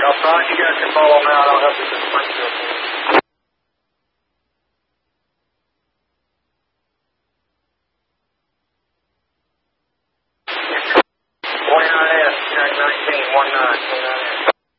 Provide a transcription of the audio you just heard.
Up front, you guys can follow them out. I'll help you with Springfield.